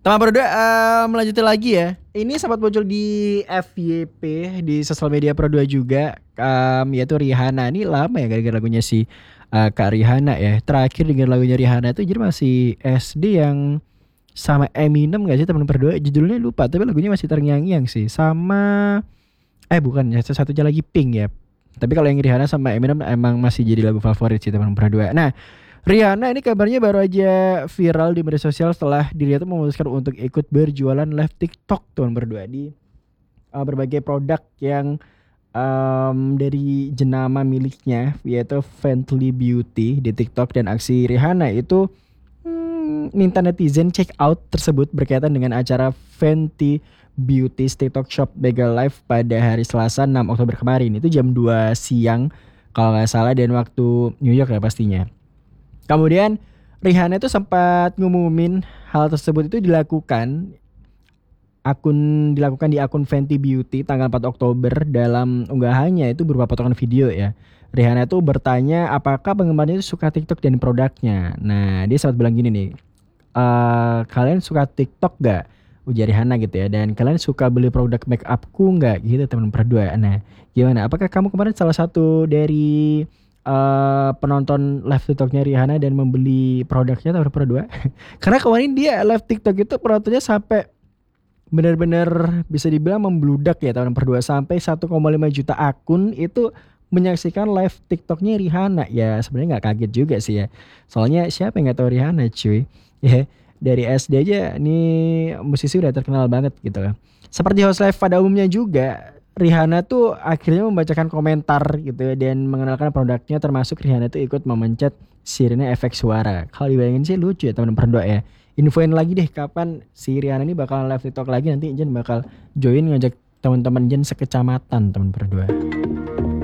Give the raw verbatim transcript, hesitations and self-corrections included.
Teman berdua, eee, melanjutin lagi ya. Ini sempat muncul di F Y P, di sosial media Pro dua juga, mmm, yaitu Rihanna. Ini lama ya gara-gara lagunya si, eee, Kak Rihanna ya. Terakhir denger lagunya Rihanna itu jadi masih S D yang sama Eminem nggak sih teman berdua? Judulnya lupa, tapi lagunya masih terngiang-ngiang sih. Sama eh bukan ya, satunya lagi Pink ya. Tapi kalau yang Rihanna sama Eminem emang masih jadi lagu favorit sih teman berdua. Nah, Rihanna ini kabarnya baru aja viral di media sosial setelah dirinya tuh memutuskan untuk ikut berjualan live TikTok teman berdua di uh, berbagai produk yang um, dari jenama miliknya yaitu Fenty Beauty di TikTok. Dan aksi Rihanna itu hmm, minta netizen check out tersebut berkaitan dengan acara Fenty Beauty's TikTok Shop Bagel Live pada hari Selasa enam Oktober kemarin. Itu jam dua siang kalau nggak salah dan waktu New York ya pastinya. Kemudian Rihanna itu sempat ngumumin hal tersebut itu dilakukan akun dilakukan di akun Fenty Beauty tanggal empat Oktober. Dalam unggahannya itu berupa potongan video ya. Rihanna itu bertanya apakah penggemarnya itu suka TikTok dan produknya. Nah, dia sempat bilang gini nih, eee, "Kalian suka TikTok gak?" Ujar Rihanna gitu ya. "Dan kalian suka beli produk make upku nggak?" Gitu teman berdua. Nah, gimana? Apakah kamu kemarin salah satu dari eee, penonton live TikTok-nya Rihanna dan membeli produknya teman berdua? Karena kemarin dia live TikTok itu penontonnya sampai benar-benar bisa dibilang membludak ya teman berdua, sampai satu koma lima juta akun itu menyaksikan live TikTok-nya Rihanna. Ya sebenarnya nggak kaget juga sih ya. Soalnya siapa yang nggak tahu Rihanna cuy, ya. Dari S D aja nih musisi udah terkenal banget gitu kan. Seperti host live pada umumnya juga, Rihanna tuh akhirnya membacakan komentar gitu ya dan mengenalkan produknya, termasuk Rihanna tuh ikut memencet sirine efek suara. Kalau dibayangin sih lucu ya teman berdua ya. Infoin lagi deh kapan si Rihanna ini bakal live TikTok lagi, nanti Jen bakal join ngajak teman-teman Jen sekecamatan teman berdua.